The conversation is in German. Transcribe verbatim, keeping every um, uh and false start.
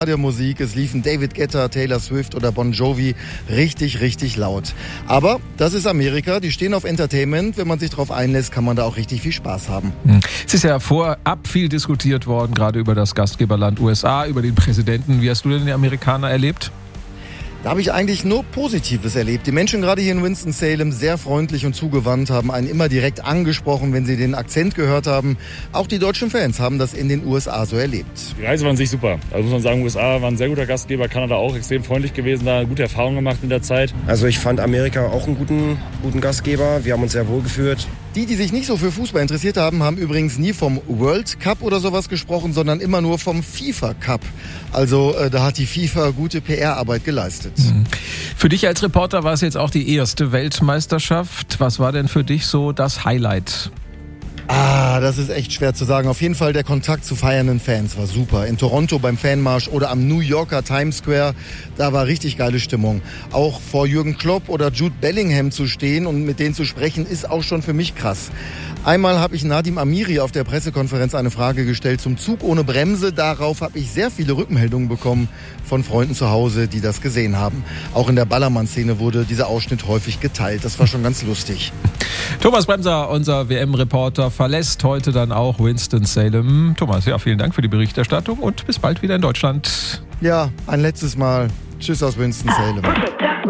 der Musik. Es liefen David Guetta, Taylor Swift oder Bon Jovi richtig, richtig laut. Aber das ist Amerika, die stehen auf Entertainment. Wenn man sich darauf einlässt, kann man da auch richtig viel Spaß haben. Es ist ja vorab viel diskutiert worden, gerade über das Gastgeberland U S A, über den Präsidenten. Wie hast du denn die Amerikaner erlebt? Da habe ich eigentlich nur Positives erlebt. Die Menschen gerade hier in Winston-Salem sehr freundlich und zugewandt, haben einen immer direkt angesprochen, wenn sie den Akzent gehört haben. Auch die deutschen Fans haben das in den U S A so erlebt. Die Reise war an sich super. Also muss man sagen, U S A war ein sehr guter Gastgeber, Kanada auch extrem freundlich gewesen, da gute Erfahrungen gemacht in der Zeit. Also ich fand Amerika auch einen guten, guten Gastgeber. Wir haben uns sehr wohl gefühlt. Die, die sich nicht so für Fußball interessiert haben, haben übrigens nie vom World Cup oder sowas gesprochen, sondern immer nur vom FIFA Cup. Also äh, da hat die FIFA gute P R-Arbeit geleistet. Mhm. Für dich als Reporter war es jetzt auch die erste Weltmeisterschaft. Was war denn für dich so das Highlight? Ah, das ist echt schwer zu sagen. Auf jeden Fall der Kontakt zu feiernden Fans war super. In Toronto beim Fanmarsch oder am New Yorker Times Square, da war richtig geile Stimmung. Auch vor Jürgen Klopp oder Jude Bellingham zu stehen und mit denen zu sprechen, ist auch schon für mich krass. Einmal habe ich Nadim Amiri auf der Pressekonferenz eine Frage gestellt zum Zug ohne Bremse. Darauf habe ich sehr viele Rückmeldungen bekommen von Freunden zu Hause, die das gesehen haben. Auch in der Ballermann-Szene wurde dieser Ausschnitt häufig geteilt. Das war schon ganz lustig. Thomas Bremser, unser W M-Reporter, verlässt heute dann auch Winston-Salem. Thomas, ja, vielen Dank für die Berichterstattung und bis bald wieder in Deutschland. Ja, ein letztes Mal. Tschüss aus Winston-Salem.